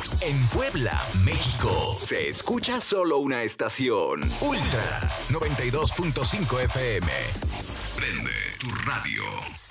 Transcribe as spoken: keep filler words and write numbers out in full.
En Puebla, México, se escucha solo una estación. Ultra noventa y dos punto cinco F M. Prende tu radio.